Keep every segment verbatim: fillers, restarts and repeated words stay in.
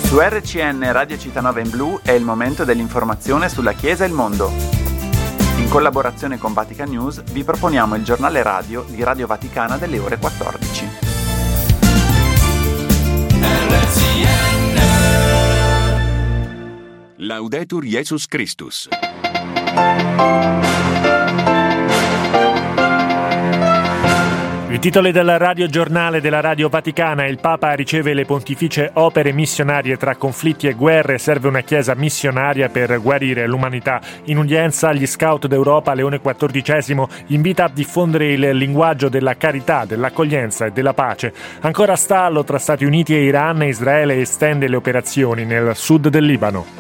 Su R C N Radio Città in Blu è il momento dell'informazione sulla Chiesa e il mondo. In collaborazione con Vatican News vi proponiamo il giornale radio di Radio Vaticana delle ore quattordici. R C N Laudetur Jesus Christus. I titoli del radiogiornale della Radio Vaticana. Il Papa riceve le pontificie opere missionarie tra conflitti e guerre. Serve una chiesa missionaria per guarire l'umanità. In udienza agli Scout d'Europa, Leone quattordicesimo invita a diffondere il linguaggio della carità, dell'accoglienza e della pace. Ancora stallo tra Stati Uniti e Iran. Israele estende le operazioni nel sud del Libano.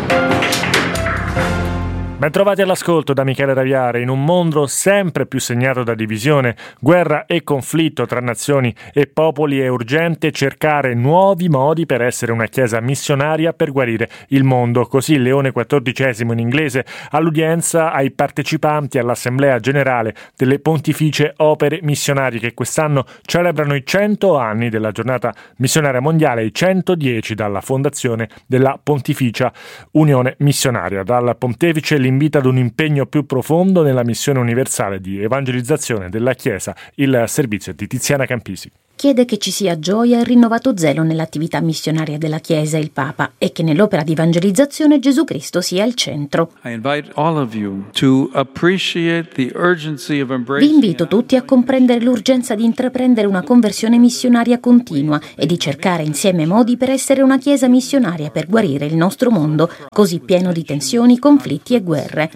Ben trovati all'ascolto da Michele Raviare. In un mondo sempre più segnato da divisione, guerra e conflitto tra nazioni e popoli è urgente cercare nuovi modi per essere una chiesa missionaria per guarire il mondo. Così Leone quattordicesimo in inglese all'udienza ai partecipanti all'Assemblea Generale delle Pontificie Opere Missionarie che quest'anno celebrano i cento anni della Giornata Missionaria Mondiale, i centodieci dalla fondazione della Pontificia Unione Missionaria. Dal Pontefice l'invita ad un impegno più profondo nella missione universale di evangelizzazione della Chiesa, il servizio di Tiziana Campisi. Chiede che ci sia gioia e rinnovato zelo nell'attività missionaria della Chiesa, il Papa, e che nell'opera di evangelizzazione Gesù Cristo sia al centro. I invite all of you to appreciate the urgency of embracing. Vi invito tutti a comprendere l'urgenza di intraprendere una conversione missionaria continua e di cercare insieme modi per essere una Chiesa missionaria per guarire il nostro mondo, così pieno di tensioni, conflitti e guerre.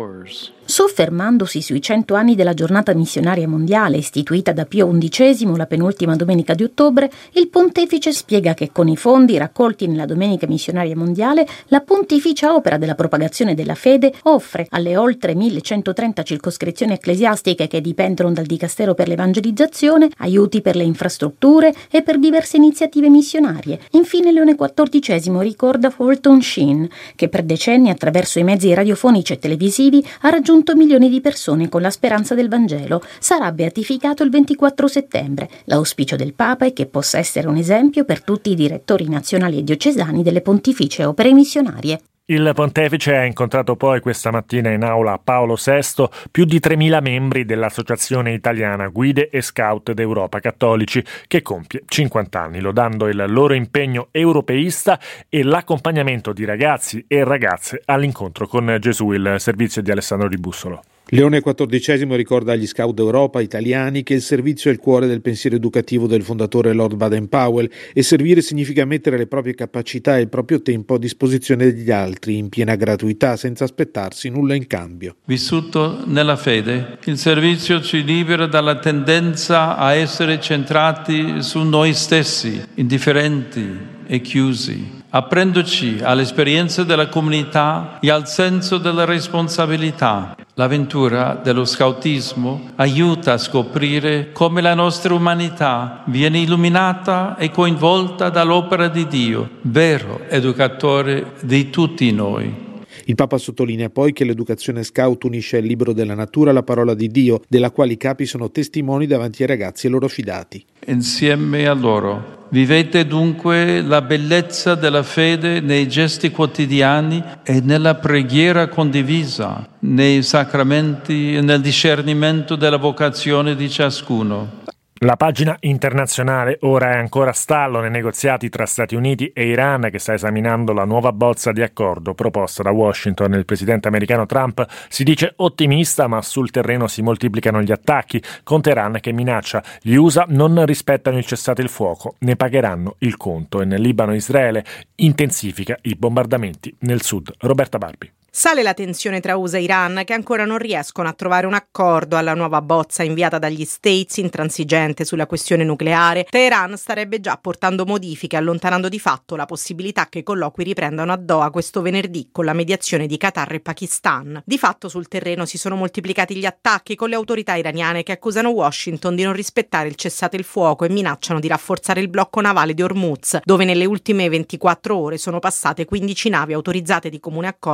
Soffermandosi sui cento anni della Giornata Missionaria Mondiale, istituita da Pio undicesimo la penultima domenica di ottobre, il Pontefice spiega che con i fondi raccolti nella Domenica Missionaria Mondiale, la Pontificia Opera della Propagazione della Fede offre alle oltre millecentotrenta circoscrizioni ecclesiastiche che dipendono dal Dicastero per l'Evangelizzazione, aiuti per le infrastrutture e per diverse iniziative missionarie. Infine Leone quattordicesimo ricorda Fulton Sheen, che per decenni attraverso i mezzi radiofonici e televisivi ha raggiunto milioni di persone con la speranza del Vangelo. Sarà beatificato il ventiquattro settembre. L'auspicio del Papa è che possa essere un esempio per tutti i direttori nazionali e diocesani delle pontificie opere missionarie. Il Pontefice ha incontrato poi questa mattina in aula Paolo sesto più di tremila membri dell'Associazione Italiana Guide e Scout d'Europa Cattolici, che compie cinquanta anni, lodando il loro impegno europeista e l'accompagnamento di ragazzi e ragazze all'incontro con Gesù. Il servizio di Alessandro Di Bussolo. Leone quattordicesimo ricorda agli Scout d'Europa italiani che il servizio è il cuore del pensiero educativo del fondatore Lord Baden-Powell e servire significa mettere le proprie capacità e il proprio tempo a disposizione degli altri in piena gratuità senza aspettarsi nulla in cambio. Vissuto nella fede, il servizio ci libera dalla tendenza a essere centrati su noi stessi, indifferenti e chiusi, aprendoci all'esperienza della comunità e al senso della responsabilità. L'avventura dello scautismo aiuta a scoprire come la nostra umanità viene illuminata e coinvolta dall'opera di Dio, vero educatore di tutti noi. Il Papa sottolinea poi che l'educazione scout unisce al libro della natura la parola di Dio, della quale i capi sono testimoni davanti ai ragazzi e loro fidati. Insieme a loro vivete dunque la bellezza della fede nei gesti quotidiani e nella preghiera condivisa, nei sacramenti e nel discernimento della vocazione di ciascuno. La pagina internazionale ora è ancora stallo nei negoziati tra Stati Uniti e Iran, che sta esaminando la nuova bozza di accordo proposta da Washington. Il presidente americano Trump si dice ottimista, ma sul terreno si moltiplicano gli attacchi, con Teheran che minaccia gli U S A non rispettano il cessate il fuoco, ne pagheranno il conto. E nel Libano Israele intensifica i bombardamenti nel sud. Roberta Barbi. Sale la tensione tra U S A e Iran, che ancora non riescono a trovare un accordo alla nuova bozza inviata dagli States intransigente sulla questione nucleare. Teheran starebbe già portando modifiche, allontanando di fatto la possibilità che i colloqui riprendano a Doha questo venerdì con la mediazione di Qatar e Pakistan. Di fatto sul terreno si sono moltiplicati gli attacchi, con le autorità iraniane che accusano Washington di non rispettare il cessate il fuoco e minacciano di rafforzare il blocco navale di Hormuz, dove nelle ultime ventiquattro ore sono passate quindici navi autorizzate di comune accordo da Iran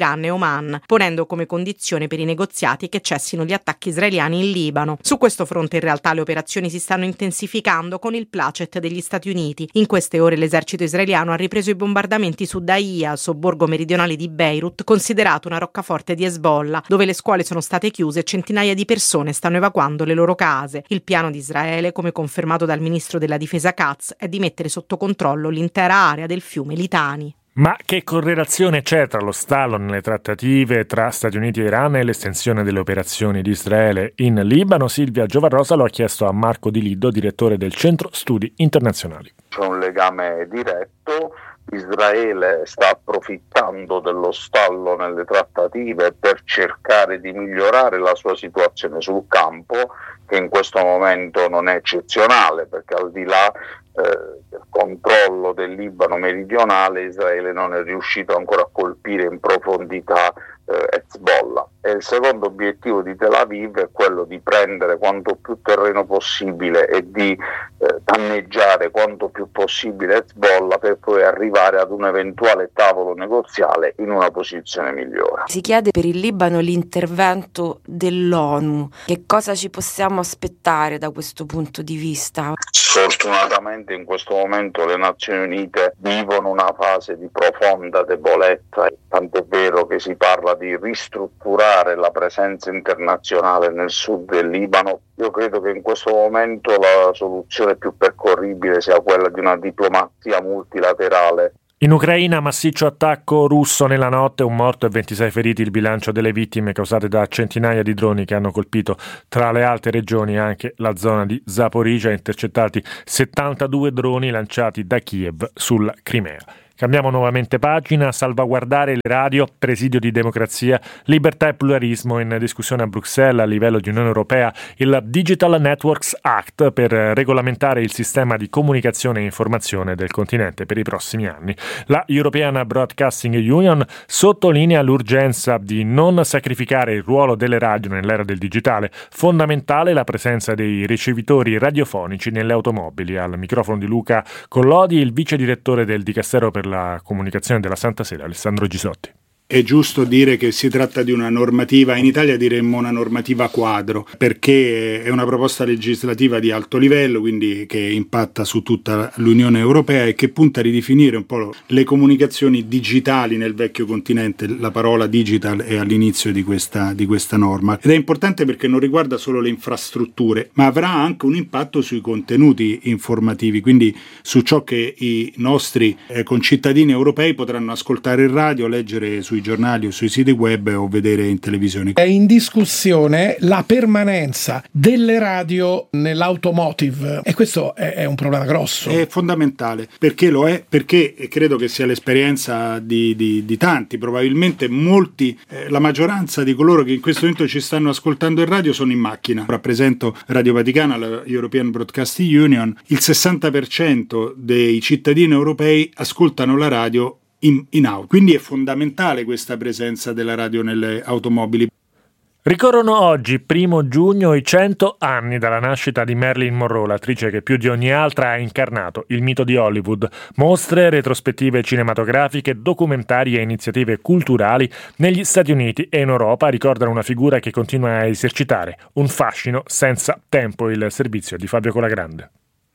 Iran e Oman, ponendo come condizione per i negoziati che cessino gli attacchi israeliani in Libano. Su questo fronte in realtà le operazioni si stanno intensificando con il placet degli Stati Uniti. In queste ore l'esercito israeliano ha ripreso i bombardamenti su Dahiya, sobborgo meridionale di Beirut, considerato una roccaforte di Hezbollah, dove le scuole sono state chiuse e centinaia di persone stanno evacuando le loro case. Il piano di Israele, come confermato dal ministro della difesa Katz, è di mettere sotto controllo l'intera area del fiume Litani. Ma che correlazione c'è tra lo stallo nelle trattative tra Stati Uniti e Iran e l'estensione delle operazioni di Israele in Libano? Silvia Giovarrosa lo ha chiesto a Marco Di Liddo, direttore del Centro Studi Internazionali. C'è un legame diretto. Israele sta approfittando dello stallo nelle trattative per cercare di migliorare la sua situazione sul campo, che in questo momento non è eccezionale, perché al di là eh, del controllo del Libano meridionale Israele non è riuscito ancora a colpire in profondità eh, Hezbollah. E il secondo obiettivo di Tel Aviv è quello di prendere quanto più terreno possibile e di eh, danneggiare quanto più possibile Hezbollah per poi arrivare ad un eventuale tavolo negoziale in una posizione migliore. Si chiede per il Libano l'intervento dell'ONU. Che cosa ci possiamo aspettare da questo punto di vista? Sfortunatamente in questo momento le Nazioni Unite vivono una fase di profonda debolezza, tant'è vero che si parla di ristrutturare la presenza internazionale nel sud del Libano. Io credo che in questo momento la soluzione più percorribile sia quella di una diplomazia multilaterale. In Ucraina, massiccio attacco russo nella notte, un morto e ventisei feriti, il bilancio delle vittime causate da centinaia di droni che hanno colpito tra le alte regioni anche la zona di Zaporizhzhia, intercettati settantadue droni lanciati da Kiev sulla Crimea. Cambiamo nuovamente pagina, salvaguardare le radio, presidio di democrazia, libertà e pluralismo. In discussione a Bruxelles a livello di Unione Europea il Digital Networks Act per regolamentare il sistema di comunicazione e informazione del continente per i prossimi anni. La European Broadcasting Union sottolinea l'urgenza di non sacrificare il ruolo delle radio nell'era del digitale, fondamentale la presenza dei ricevitori radiofonici nelle automobili. Al microfono di Luca Collodi, il vice direttore del Dicastero per la comunicazione della Santa Sede, Alessandro Gisotti. È giusto dire che si tratta di una normativa, in Italia diremmo una normativa quadro, perché è una proposta legislativa di alto livello, quindi che impatta su tutta l'Unione Europea e che punta a ridefinire un po' le comunicazioni digitali nel vecchio continente. La parola digital è all'inizio di questa, di questa norma ed è importante perché non riguarda solo le infrastrutture, ma avrà anche un impatto sui contenuti informativi, quindi su ciò che i nostri eh, concittadini europei potranno ascoltare in radio, leggere sui giornali o sui siti web o vedere in televisione. È in discussione la permanenza delle radio nell'automotive e questo è, è un problema grosso. È fondamentale. Perché lo è? Perché credo che sia l'esperienza di, di, di tanti, probabilmente molti, eh, la maggioranza di coloro che in questo momento ci stanno ascoltando in radio sono in macchina. Rappresento Radio Vaticana, la European Broadcasting Union. Il sessanta per cento dei cittadini europei ascoltano la radio In, in auto, quindi è fondamentale questa presenza della radio nelle automobili. Ricorrono oggi, primo giugno, i cento anni dalla nascita di Marilyn Monroe, l'attrice che più di ogni altra ha incarnato il mito di Hollywood. Mostre, retrospettive cinematografiche, documentari e iniziative culturali negli Stati Uniti e in Europa ricordano una figura che continua a esercitare un fascino senza tempo. Il servizio di Fabio Colagrande.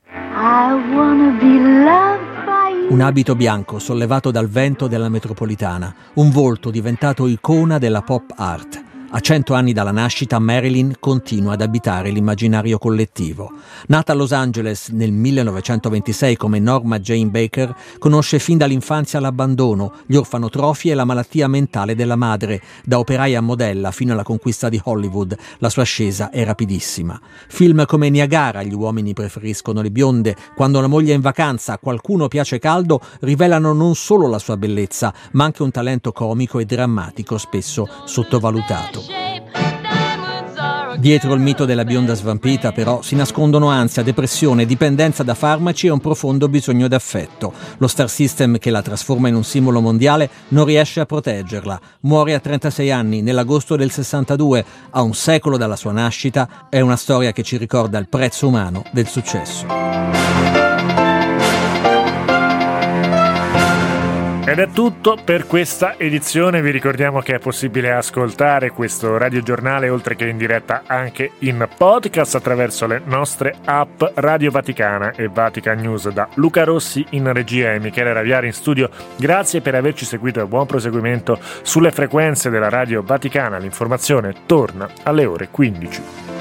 I wanna be loved. Un abito bianco sollevato dal vento della metropolitana, un volto diventato icona della pop art. A cento anni dalla nascita, Marilyn continua ad abitare l'immaginario collettivo. Nata a Los Angeles nel millenovecentoventisei come Norma Jane Baker, conosce fin dall'infanzia l'abbandono, gli orfanotrofi e la malattia mentale della madre. Da operaia a modella fino alla conquista di Hollywood, la sua ascesa è rapidissima. Film come Niagara, Gli uomini preferiscono le bionde, Quando la moglie è in vacanza, Qualcuno piace caldo, rivelano non solo la sua bellezza, ma anche un talento comico e drammatico spesso sottovalutato. Dietro il mito della bionda svampita, però, si nascondono ansia, depressione, dipendenza da farmaci e un profondo bisogno d'affetto. Lo star system che la trasforma in un simbolo mondiale non riesce a proteggerla. Muore a trentasei anni, nell'agosto del sessantadue, a un secolo dalla sua nascita. È una storia che ci ricorda il prezzo umano del successo. Ed è tutto per questa edizione. Vi ricordiamo che è possibile ascoltare questo radiogiornale oltre che in diretta anche in podcast attraverso le nostre app Radio Vaticana e Vatican News. Da Luca Rossi in regia e Michele Raviari in studio, grazie per averci seguito e buon proseguimento sulle frequenze della Radio Vaticana. L'informazione torna alle ore quindici.